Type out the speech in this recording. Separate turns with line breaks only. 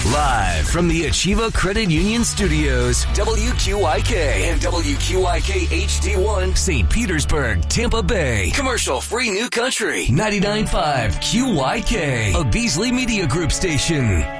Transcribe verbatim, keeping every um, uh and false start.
Live from the Achieva Credit Union Studios, W Q I K and W Q I K H D one, Saint Petersburg, Tampa Bay. Commercial free New Country, ninety-nine point five Q Y K, a Beasley Media Group station.